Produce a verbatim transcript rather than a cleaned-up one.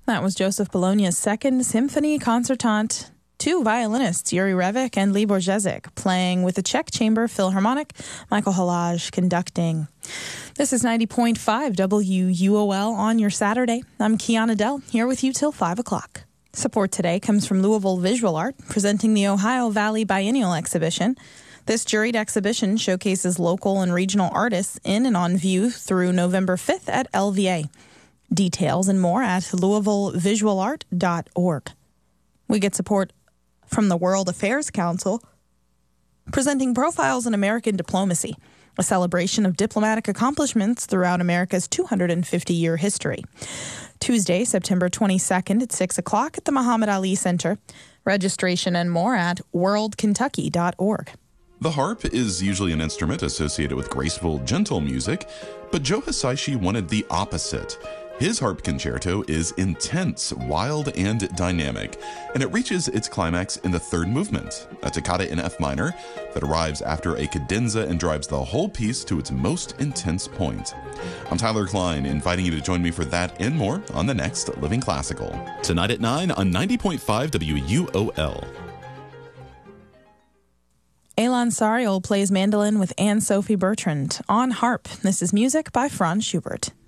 That was Joseph Bologna's Second Symphony Concertant. Two violinists, Yuri Revik and Libor Jezik, playing with the Czech Chamber Philharmonic, Michael Halage conducting. This is ninety point five W U O L on your Saturday. I'm Kiana Dell, here with you till five o'clock. Support today comes from Louisville Visual Art, presenting the Ohio Valley Biennial Exhibition. This juried exhibition showcases local and regional artists in and on view through November fifth at L V A. Details and more at louisville visual art dot org. We get support from the World Affairs Council, presenting Profiles in American Diplomacy, a celebration of diplomatic accomplishments throughout America's two hundred fifty year history. Tuesday, September twenty-second at six o'clock at the Muhammad Ali Center. Registration and more at world kentucky dot org. The harp is usually an instrument associated with graceful, gentle music, but Joe Hisaishi wanted the opposite. His harp concerto is intense, wild, and dynamic, and it reaches its climax in the third movement, a toccata in F minor that arrives after a cadenza and drives the whole piece to its most intense point. I'm Tyler Klein, inviting you to join me for that and more on the next Living Classical. Tonight at nine on ninety point five W U O L. Elan Sariol plays mandolin with Anne-Sophie Bertrand on harp. This is music by Franz Schubert.